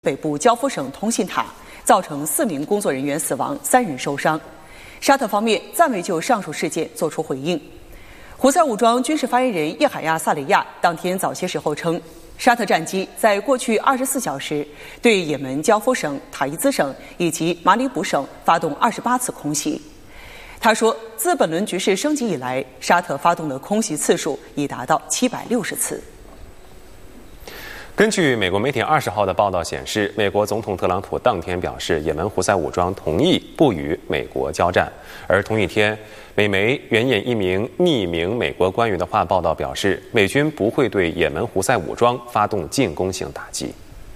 北部焦夫省通信塔，造成4名工作人员死亡，3人受伤。沙特方面暂未就上述事件作出回应。胡塞武装军事发言人叶海亚·萨雷亚当天早些时候称，沙特战机在过去24小时对也门焦夫省、塔伊兹省以及马里卜省发动28次空袭。他说，自本轮局势升级以来，沙特发动的空袭次数已达到760次。 根据美国媒体20号的报道显示，美国总统特朗普当天表示，也门胡塞武装同意不与美国交战。而同一天，美媒援引一名匿名美国官员的话报道表示，美军不会对也门胡塞武装发动进攻性打击。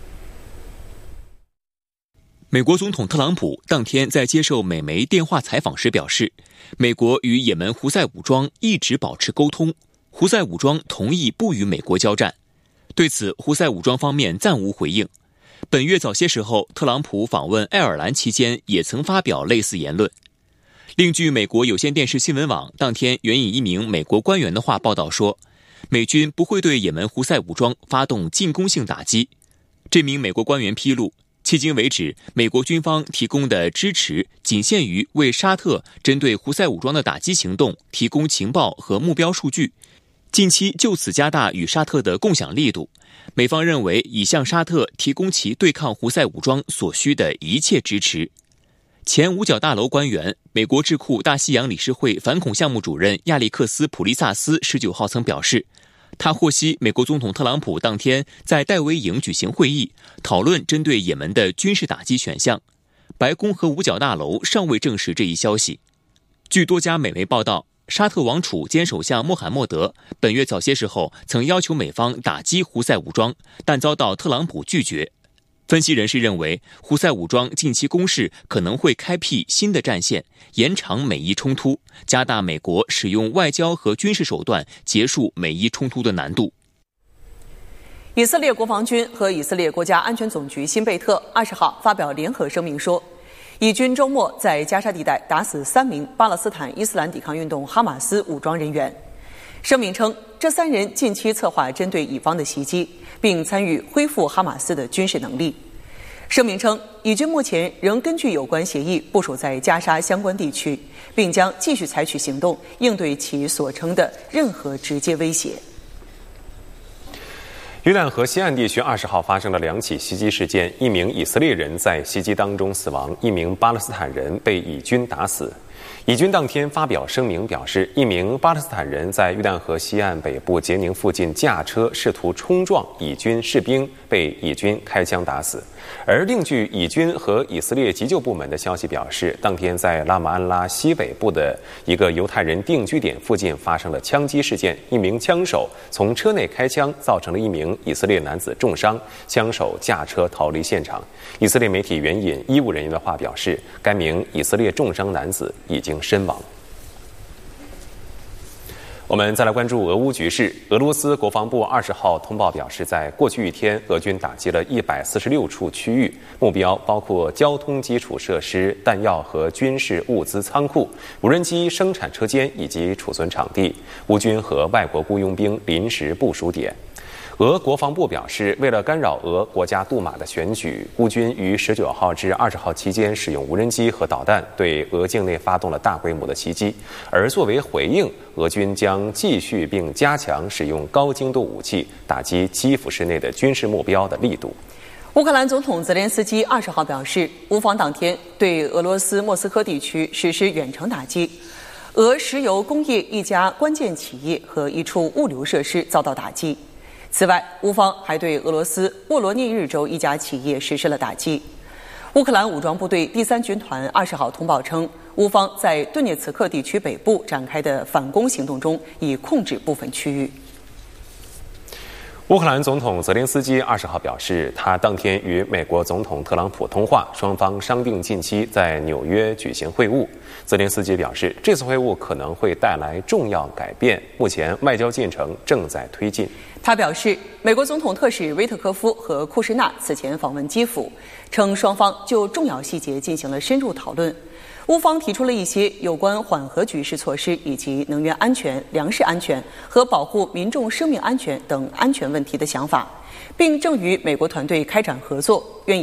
美国总统特朗普当天在接受美媒电话采访时表示，美国与也门胡塞武装一直保持沟通，胡塞武装同意不与美国交战。对此，胡塞武装方面暂无回应。本月早些时候，特朗普访问爱尔兰期间也曾发表类似言论。另据美国有线电视新闻网当天援引一名美国官员的话报道说，美军不会对也门胡塞武装发动进攻性打击。这名美国官员披露，迄今为止，美国军方提供的支持仅限于为沙特针对胡塞武装的打击行动提供情报和目标数据，近期就此加大与沙特的共享力度。美方认为已向沙特提供其对抗胡塞武装所需的一切支持。前五角大楼官员、美国智库大西洋理事会反恐项目主任亚历克斯·普利萨斯19号曾表示，他获悉美国总统特朗普当天在戴维营举行会议，讨论针对也门的军事打击选项。白宫和五角大楼尚未证实这一消息。据多家美媒报道，沙特王储兼首相穆罕默德本月早些时候曾要求美方打击胡塞武装，但遭到特朗普拒绝。分析人士认为，胡塞武装近期攻势可能会开辟新的战线，延长美伊冲突，加大美国使用外交和军事手段结束美伊冲突的难度。 以色列国防军和以色列国家安全总局新贝特20号发表联合声明说，以军周末在加沙地带打死3名巴勒斯坦伊斯兰抵抗运动哈马斯武装人员。声明称，这3人近期策划针对以方的袭击，并参与恢复哈马斯的军事能力。声明称，以军目前仍根据有关协议部署在加沙相关地区，并将继续采取行动应对其所称的任何直接威胁。 约旦河西岸地区20号发生了2起袭击事件，一名以色列人在袭击当中死亡，一名巴勒斯坦人被以军打死。以军当天发表声明表示，一名巴勒斯坦人在约旦河西岸北部杰宁附近驾车试图冲撞以军士兵，被以军开枪打死。而另据以军和以色列急救部门的消息表示，当天在拉马安拉西北部的一个犹太人定居点附近发生了枪击事件，一名枪手从车内开枪，造成了一名以色列男子重伤，枪手驾车逃离现场。以色列媒体援引医务人员的话表示，该名以色列重伤男子已经身亡。我们再来关注俄乌局势。俄罗斯国防部20号通报表示，在过去一天，俄军打击了146处区域，目标包括交通基础设施、弹药和军事物资仓库、无人机生产车间以及储存场地、乌军和外国雇佣兵临时部署点。俄国防部表示，为了干扰俄国家杜马的选举，乌军于19号至20号期间使用无人机和导弹对俄境内发动了大规模的袭击，而作为回应，俄军将继续并加强使用高精度武器打击基辅市内的军事目标的力度。 乌克兰总统泽连斯基20号表示，乌方当天对俄罗斯莫斯科地区实施远程打击，俄石油工业一家关键企业和一处物流设施遭到打击。此外，乌方还对俄罗斯沃罗涅日州一家企业实施了打击。乌克兰武装部队第3军团20号通报称，乌方在顿涅茨克地区北部展开的反攻行动中已控制部分区域。 乌克兰总统泽连斯基20号表示，他当天与美国总统特朗普通话，双方商定近期在纽约举行会晤。泽连斯基表示，这次会晤可能会带来重要改变，目前外交进程正在推进。 他表示，美国总统特使维特科夫和库什纳此前访问基辅，称双方就重要细节进行了深入讨论。乌方提出了一些有关缓和局势措施以及能源安全、粮食安全和保护民众生命安全等安全问题的想法， 并正与美国团队开展合作，愿以